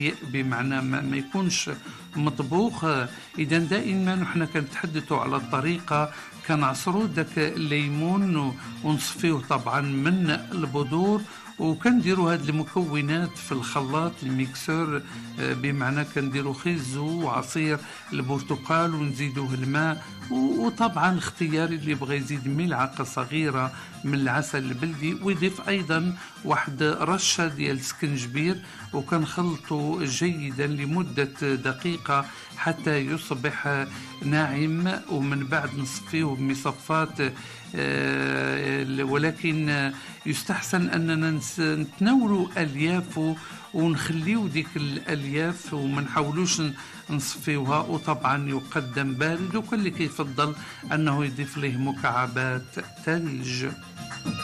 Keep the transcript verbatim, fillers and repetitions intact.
بمعنى ما, ما يكونش مطبوخ. إذا دائما نحن كنتحدثوا على الطريقة، كنعصروا داك الليمون ونصفيه طبعا من البذور، وكنديروا هاد المكونات في الخلاط الميكسور، بمعنى كنديروا خيزو وعصير البرتقال ونزيدوه الماء، وطبعا اختياري اللي بغى يزيد ملعقة صغيرة من العسل البلدي، ويضيف ايضا واحد رشة ديال السكنجبير، وكنخلطوا جيدا لمدة دقيقة حتى يصبح ناعم، ومن بعد نصفيه بمصفات. ولكن يستحسن أننا نتناولوا ألياف ونخليو ديك الألياف وما نحاولوش نصفيوها، وطبعا يقدم بارد، وكل اللي كيفضل أنه يضيف له مكعبات ثلج.